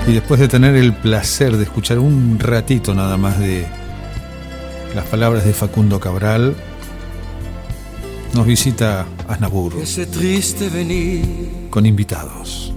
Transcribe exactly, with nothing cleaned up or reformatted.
Y después de tener el placer de escuchar un ratito nada más de las palabras de Facundo Cabral, nos visita Aznavour Ese triste venir con invitados.